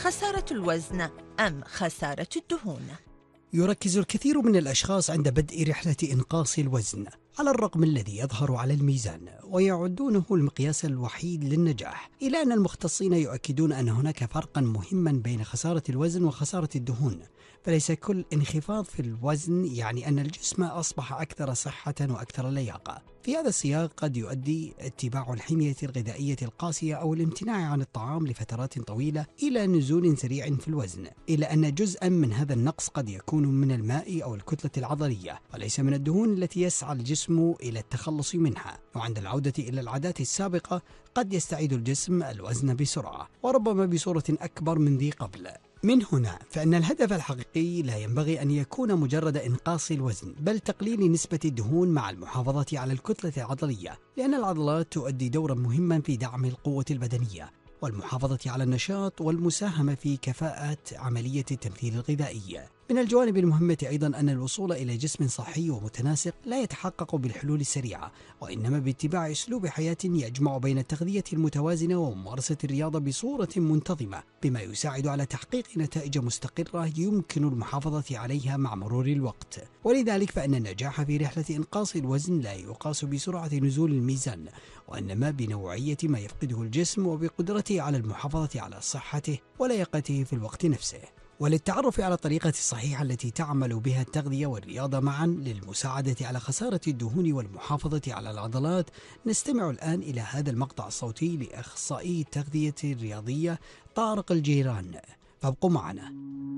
خسارة الوزن أم خسارة الدهون؟ يركز الكثير من الأشخاص عند بدء رحلة إنقاص الوزن على الرقم الذي يظهر على الميزان ويعدونه المقياس الوحيد للنجاح، إلى أن المختصين يؤكدون أن هناك فرقا مهما بين خسارة الوزن وخسارة الدهون، فليس كل انخفاض في الوزن يعني أن الجسم أصبح أكثر صحة وأكثر لياقة. في هذا السياق قد يؤدي اتباع الحمية الغذائية القاسية أو الامتناع عن الطعام لفترات طويلة إلى نزول سريع في الوزن، إلا أن جزءا من هذا النقص قد يكون من الماء أو الكتلة العضلية وليس من الدهون التي يسعى الجسم إلى التخلص منها. وعند العودة إلى العادات السابقة قد يستعيد الجسم الوزن بسرعة وربما بصورة أكبر من ذي قبل. من هنا فإن الهدف الحقيقي لا ينبغي أن يكون مجرد إنقاص الوزن، بل تقليل نسبة الدهون مع المحافظة على الكتلة العضلية، لأن العضلات تؤدي دورا مهما في دعم القوة البدنية والمحافظة على النشاط والمساهمة في كفاءة عملية التمثيل الغذائي. من الجوانب المهمة أيضا أن الوصول إلى جسم صحي ومتناسق لا يتحقق بالحلول السريعة، وإنما باتباع أسلوب حياة يجمع بين التغذية المتوازنة وممارسة الرياضة بصورة منتظمة، بما يساعد على تحقيق نتائج مستقرة يمكن المحافظة عليها مع مرور الوقت. ولذلك فإن النجاح في رحلة إنقاص الوزن لا يقاس بسرعة نزول الميزان، وإنما بنوعية ما يفقده الجسم وبقدرته على المحافظة على صحته ولياقته في الوقت نفسه. وللتعرف على الطريقة الصحيحة التي تعمل بها التغذية والرياضة معا للمساعدة على خسارة الدهون والمحافظة على العضلات، نستمع الآن إلى هذا المقطع الصوتي لأخصائي التغذية الرياضية طارق الجيران، فابقوا معنا.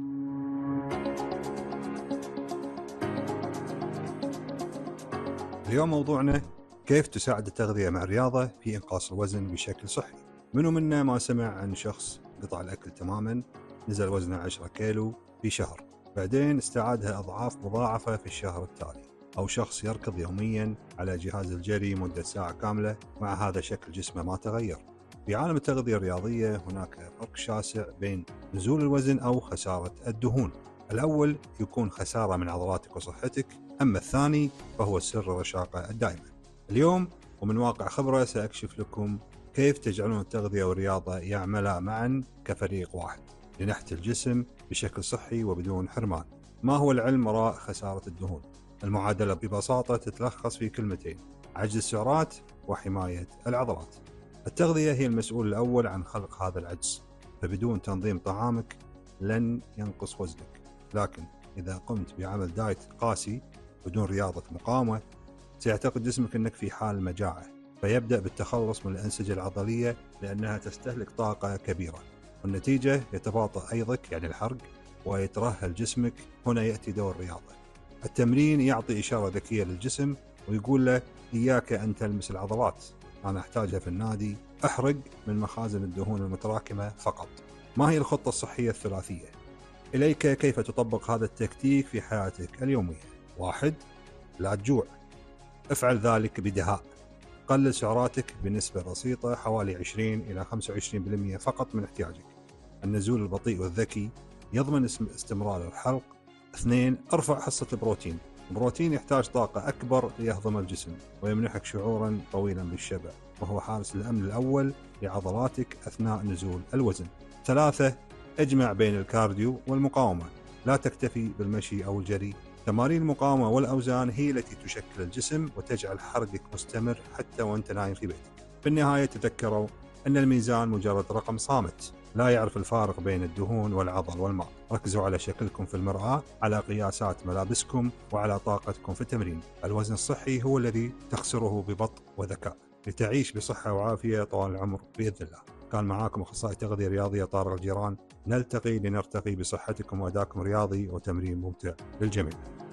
اليوم موضوعنا كيف تساعد التغذية مع الرياضة في إنقاص الوزن بشكل صحي. منو منا ما سمع عن شخص قطع الأكل تماما، نزل وزنه 10 كيلو في شهر، بعدين استعادها أضعاف مضاعفة في الشهر التالي، أو شخص يركض يوميا على جهاز الجري مدة ساعة كاملة، مع هذا شكل جسمه ما تغير. في عالم التغذية الرياضية هناك فرق شاسع بين نزول الوزن أو خسارة الدهون. الأول يكون خسارة من عضلاتك وصحتك، أما الثاني فهو سر الرشاقة الدائمة. اليوم ومن واقع خبرة سأكشف لكم كيف تجعلون التغذية والرياضة يعملا معا كفريق واحد لنحت الجسم بشكل صحي وبدون حرمان. ما هو العلم وراء خسارة الدهون؟ المعادلة ببساطة تتلخص في كلمتين: عجز السعرات وحماية العضلات. التغذية هي المسؤول الأول عن خلق هذا العجز، فبدون تنظيم طعامك لن ينقص وزنك، لكن إذا قمت بعمل دايت قاسي بدون رياضة مقاومة سيعتقد جسمك أنك في حال مجاعة، فيبدأ بالتخلص من الأنسجة العضلية لأنها تستهلك طاقة كبيرة، والنتيجة يتباطأ أيضك يعني الحرق ويترهل جسمك. هنا يأتي دور الرياضة. التمرين يعطي إشارة ذكية للجسم ويقول له إياك أن تلمس العضلات، أنا أحتاجها في النادي، أحرق من مخازن الدهون المتراكمة فقط. ما هي الخطة الصحية الثلاثية؟ إليك كيف تطبق هذا التكتيك في حياتك اليومية. 1. لا تجوع، افعل ذلك بدهاء، قلل سعراتك بنسبة بسيطة حوالي 20 إلى 25% فقط من احتياجك. النزول البطيء والذكي يضمن استمرار الحرق. 2. ارفع حصة البروتين. البروتين يحتاج طاقة أكبر ليهضم الجسم ويمنحك شعورا طويلا بالشبع، وهو حارس الأمن الأول لعضلاتك أثناء نزول الوزن. 3. اجمع بين الكارديو والمقاومة، لا تكتفي بالمشي أو الجري. تمارين المقاومة والأوزان هي التي تشكل الجسم وتجعل حرقك مستمر حتى وانت نايم في بيتك. في النهاية تذكروا أن الميزان مجرد رقم صامت لا يعرف الفارق بين الدهون والعضل والماء. ركزوا على شكلكم في المرآة، على قياسات ملابسكم، وعلى طاقتكم في التمرين. الوزن الصحي هو الذي تخسره ببطء وذكاء لتعيش بصحة وعافية طوال العمر بإذن الله. كان معاكم أخصائي تغذية رياضية طارق الجيران. نلتقي لنرتقي بصحتكم وأدائكم الرياضي وتمرين ممتع للجميع.